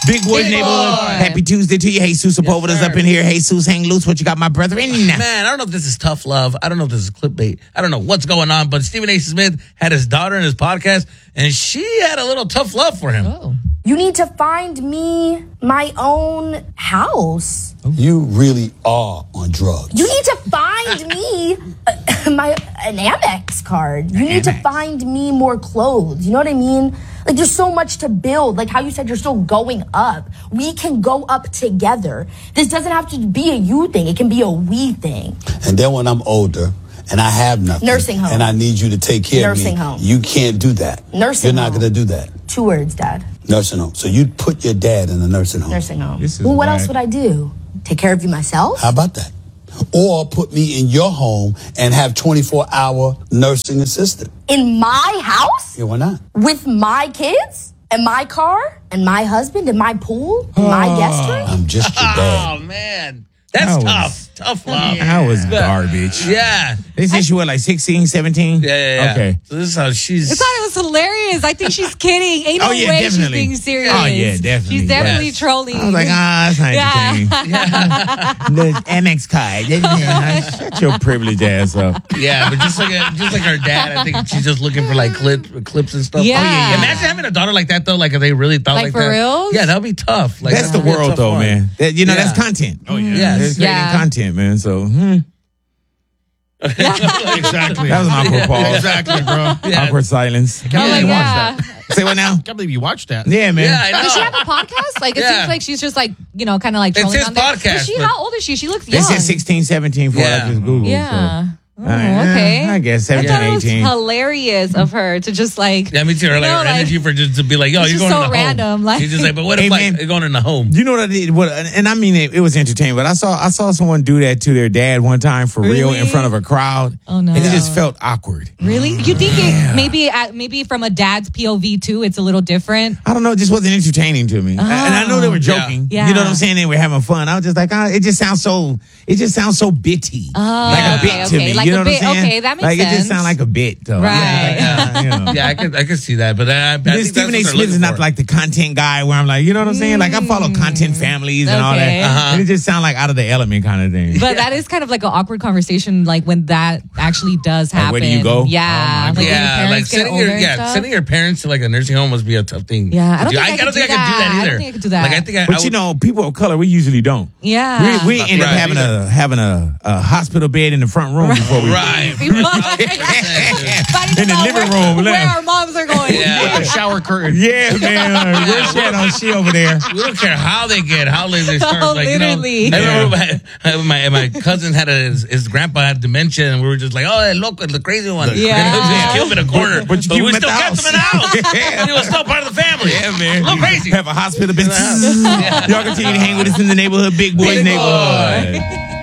Big Boys Neighborhood. Happy Tuesday to you. Jesus Sepulveda's up in here. Jesus, hang loose. What you got, my brethren? Man, I don't know if this is tough love. I don't know if this is clickbait. I don't know what's going on, but Stephen A. Smith had his daughter in his podcast, and she had a little tough love for him. Oh. You need to find me my own house. You really are on drugs. You need to find me an Amex card. You need to find me more clothes. You know what I mean? Like, there's so much to build. Like how you said, you're still going up. We can go up together. This doesn't have to be a you thing. It can be a we thing. And then when I'm older and I have nothing. Nursing home. And I need you to take care of me. Nursing home. You can't do that. Nursing You're not home. going to do that. 2 words, Dad. Nursing home. So you put your dad in a nursing home. Nursing home. This is Well, what whack. else would I do? Take care of you myself? How about that? Or put me in your home and have 24-hour nursing assistant. In my house? Yeah, why not? With my kids? And my car? And my husband? And my pool? And my guest room? I'm just your dad. Oh, man. That's tough. Tough love. That was garbage. Yeah. They said she was like 16, 17? Yeah. Okay. So this is how she's... I thought it was hilarious. I think she's kidding. Ain't no Oh, yeah, way definitely. she's being serious. Oh, yeah, definitely. She's definitely Yes. trolling. I was like, that's not entertaining. The Amex card. Shut your privileged ass up. Yeah, but just like her dad, I think she's just looking for like clips and stuff. Yeah. Oh, yeah, yeah. Imagine having a daughter like that though. Like if they really thought Like, like for that. reals? Yeah, that'd be tough. Like That's the that'd be a world, tough though, one. man. That's Yeah. content. Oh, yeah. Yes. It's creating Yeah. content, man. So, Exactly. that was an awkward pause. Exactly, bro. Yeah. Awkward silence. Oh, my God. Say what now? I can't believe you watched that. Yeah, man. Yeah, I know. Does she have a podcast? Like, it Yeah. seems like she's just like, kind of like It's trolling his on there. podcast, Is she, but- how old is she? She looks They young. said 16, 17 for Yeah. I just Googled. Yeah. So. Oh, okay. I guess I 17, thought it was 18. hilarious of her to just like. Yeah, me too. Her, you like, know, her like- energy for just to be like, yo, It's you're just going so in the random, home. like- She's just like, but what Hey, if man. like you're going in the home? You know what I did? And I mean, it was entertaining, but I saw someone do that to their dad one time for real in Really? front of a crowd. Oh, no. And it just felt awkward. Really? You think it maybe from a dad's POV too, it's a little different? I don't know. It just wasn't entertaining to me. And I know they were joking. Yeah. You know what I'm saying? They were having fun. I was just like, it just sounds so bitty. Oh, like a okay, bit to okay. me. Like you know a what I'm bit. saying? Okay, that makes like, it just sense. sounds like a bit, though. Right. Yeah, I could see that, but I Then think Stephen A. that's what Smith they're is not looking for. like the content guy where I'm like, you know what I'm saying? Like I follow content families and all Okay. that. And it just sounds like out of the element kind of thing. But that is kind of like an awkward conversation, like when that actually does Like, happen. where do you go? Yeah, like when your Yeah, like parents get sending older your and stuff. sending your parents to like a nursing home must be a tough thing. Yeah, I don't to do. think I could do could do that. that I either. don't think I could do that. Like I think I But would, you know, people of color, we usually don't. Yeah. We end up Right. having a hospital bed in the front room before we right. in the living room. Where left. our moms are going. Yeah. Shower curtain. Yeah, man. Where's she over there? We don't care how they start. Oh, Like, literally. You know, I remember my cousin had his grandpa had dementia, and we were just like, oh, loco, the crazy one. Yeah. And we just killed him in a corner. But you keep we him at still the kept house. him in the house. Yeah. And he was still part of the family. Yeah, man. A little crazy. Have a hospital bed. Y'all continue to hang with us in the neighborhood, Big Boys Big neighborhood.